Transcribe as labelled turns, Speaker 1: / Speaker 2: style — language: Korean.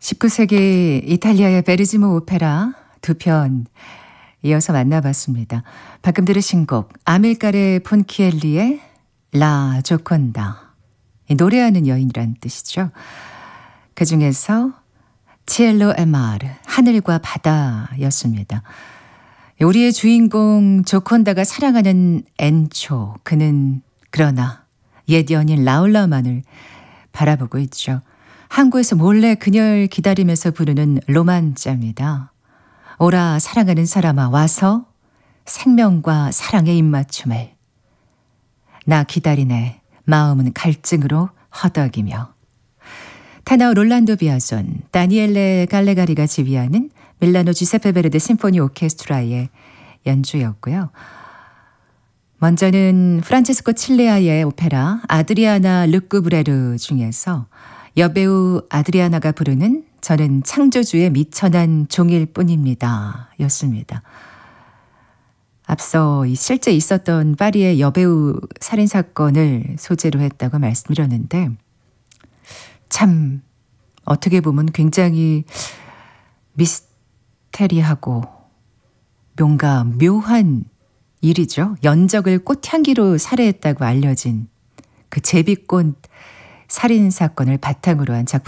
Speaker 1: 19세기 이탈리아의 베르지모 오페라 두 편 이어서 만나봤습니다. 방금 들으신 곡 아밀카레 폰키엘리의 라 조콘다. 노래하는 여인이란 뜻이죠. 그중에서 치엘로 에 마르 하늘과 바다였습니다. 우리의 주인공 조콘다가 사랑하는 엔초, 그는 그러나 옛 연인 라울라만을 바라보고 있죠. 항구에서 몰래 그녀를 기다리면서 부르는 로만짜입니다. 오라 사랑하는 사람아 와서 생명과 사랑의 입맞춤을. 나 기다리네 마음은 갈증으로 허덕이며. 테너 롤란도 비아손, 다니엘레 갈레가리가 지휘하는 밀라노 주세페 베르데 심포니 오케스트라의 연주였고요. 먼저는 프란체스코 칠레아의 오페라 아드리아나 르꾸브레르 중에서 여배우 아드리아나가 부르는 저는 창조주의 미천한 종일 뿐입니다 였습니다. 앞서 실제 있었던 파리의 여배우 살인사건을 소재로 했다고 말씀드렸는데 참 어떻게 보면 굉장히 미스테리하고 뭔가 묘한 일이죠. 연적을 꽃향기로 살해했다고 알려진 그 제비꽃 살인사건을 바탕으로 한 작품